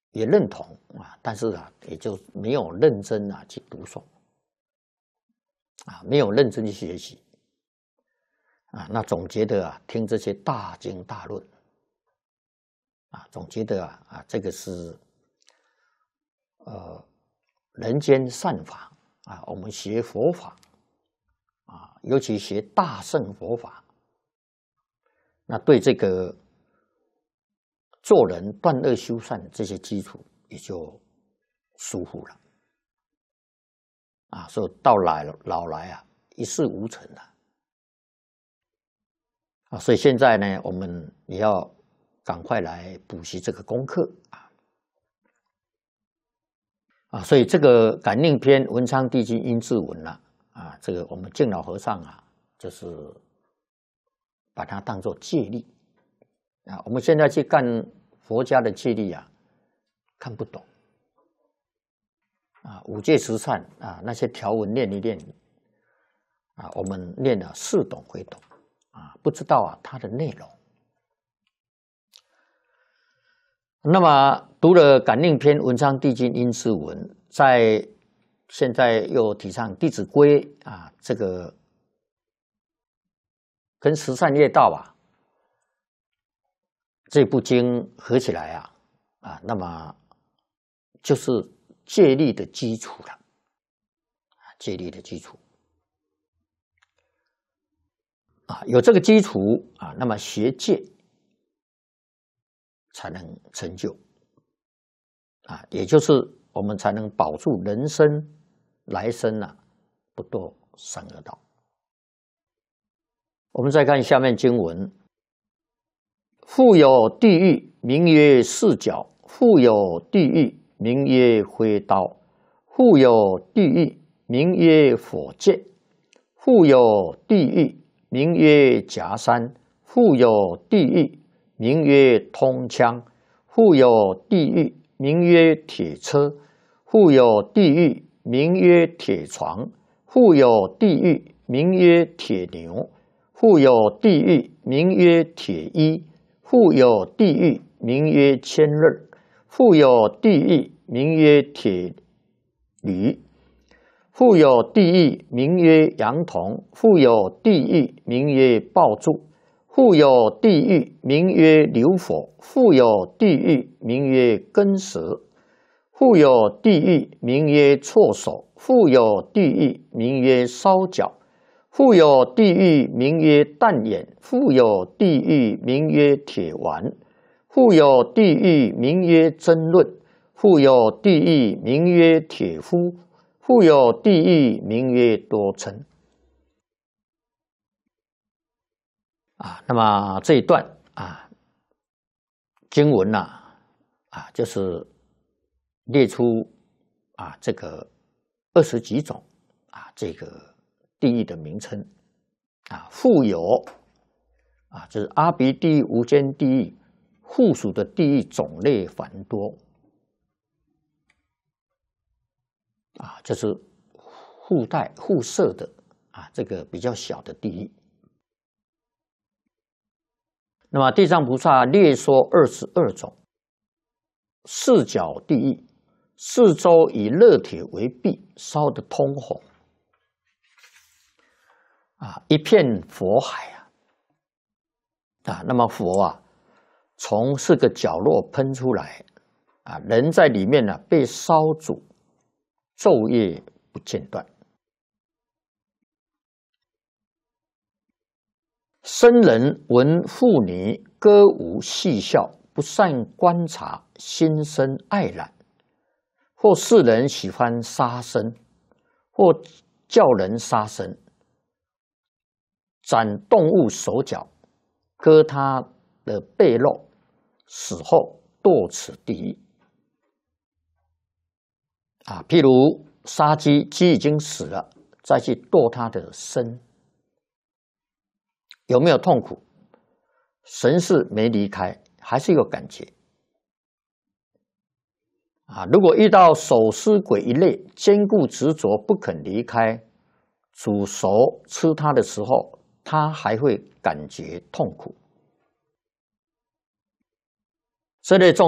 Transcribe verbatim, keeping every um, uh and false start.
也认同啊，但是啊，也就没有认真啊去读诵啊，没有认真去学习啊。那总觉得啊，听这些大经大论啊，总觉得啊啊，这个是呃人间善法啊，我们学佛法啊，尤其学大乘佛法，那对这个做人断恶修善这些基础也就疏忽了啊，所以到来老来啊，一事无成了啊，所以现在呢，我们也要赶快来补习这个功课啊啊，所以这个感应篇文昌帝君阴骘文啊啊，这个我们敬老和尚啊，就是把它当作戒律啊，我们现在去干佛家的戒律啊，看不懂啊，五戒十善啊，那些条文念一念啊，我们念了似懂非懂啊，不知道啊它的内容。那么读了感应篇文昌帝君阴骘文，在现在又提倡弟子规啊，这个跟十善业道啊这部经合起来啊啊，那么就是戒律的基础了，戒律的基础啊，有这个基础啊，那么学戒才能成就啊，也就是我们才能保住人生来生啊不堕三恶道。我们再看下面经文：复有地狱，名曰四角；复有地狱，名曰挥刀；复有地狱，名曰火箭；复有地狱，名曰夹山；复有地狱，名曰通枪；复有地狱，名曰铁车；复有地狱，名曰铁床；复有地狱，名曰铁牛；复有地狱，名曰铁衣；复有地狱，名曰千仞；复有地狱，名曰铁驴；复有地狱，名曰羊童；复有地狱，名曰爆柱；复有地狱，名曰流火；复有地狱，名曰根蛇；复有地狱，名曰错手；复有地狱，名曰烧脚；复有地狱，名曰弹眼；复有地狱，名曰铁丸；复有地狱，名曰争论；复有地狱，名曰铁夫；复有地狱，名曰多嗔。啊，那么这一段啊，经文呐、啊，啊，就是列出啊这个二十几种啊这个地狱的名称啊，复有啊，就是阿鼻地狱、无间地狱附属的地狱种类繁多啊，就是附带附设的啊这个比较小的地狱。那么地藏菩萨列说二十二种四角地狱，四周以热铁为壁，烧得通红啊，一片火海啊啊，那么火啊从四个角落喷出来啊，人在里面呢、啊、被烧煮，昼夜不间断。僧人闻妇女歌舞戏笑，不善观察，心生爱染；或世人喜欢杀生，或叫人杀生，斩动物手脚，割他的背肉，死后堕此地狱。啊，譬如杀鸡，鸡已经死了，再去剁它的身。有没有痛苦？神识没离开，还是有感觉啊。如果遇到手尸鬼一类，坚固执着不肯离开，煮熟吃它的时候，它还会感觉痛苦。这类众